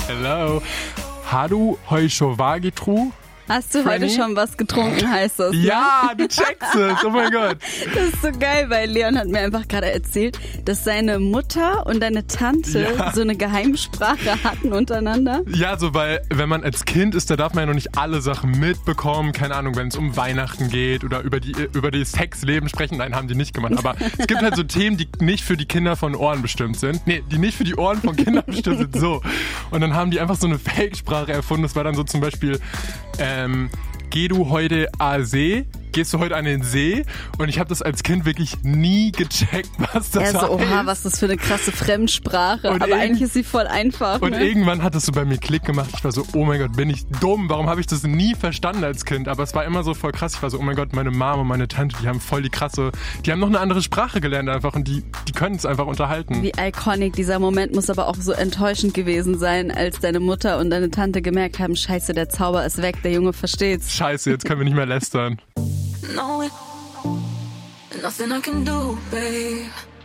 Hello. Hast du heute schon was getrunken? Hast du heute schon was getrunken, heißt das? Ja, du checkst es. Oh mein Gott. Das ist so geil, weil Leon hat mir einfach gerade erzählt, dass seine Mutter und deine Tante so eine Geheimsprache hatten untereinander. Ja, so weil, wenn man als Kind ist, da darf man ja noch nicht alle Sachen mitbekommen. Keine Ahnung, wenn es um Weihnachten geht oder über die Sexleben sprechen. Nein, haben die nicht gemacht. Aber es gibt halt so Themen, die nicht für die Kinder von Ohren bestimmt sind. Nee, die nicht für die Ohren von Kindern bestimmt sind. So. Und dann haben die einfach so eine Fake-Sprache erfunden. Das war dann so zum Beispiel, geh du heute a See? Gehst du heute an den See? Und ich habe das als Kind wirklich nie gecheckt, was das heißt. Ja, so, oha, was ist das für eine krasse Fremdsprache. Aber eigentlich ist sie voll einfach. Und ne? irgendwann hat es so bei mir Klick gemacht. Ich war so, oh mein Gott, bin ich dumm? Warum habe ich das nie verstanden als Kind? Aber es war immer so voll krass. Ich war so, oh mein Gott, meine Mama und meine Tante, die haben voll die haben noch eine andere Sprache gelernt einfach und die können es einfach unterhalten. Wie iconic. Dieser Moment muss aber auch so enttäuschend gewesen sein, als deine Mutter und deine Tante gemerkt haben, scheiße, der Zauber ist weg, der Junge versteht's. Scheiße, jetzt können wir nicht mehr lästern. No, nothing I can do, babe.